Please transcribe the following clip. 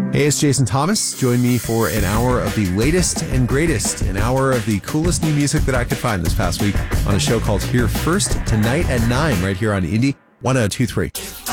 Hey, it's Jason Thomas. Join me for an hour of the latest and greatest, an hour of the coolest new music that I could find this past week on a show called Here First, tonight at 9, right here on Indie 1023.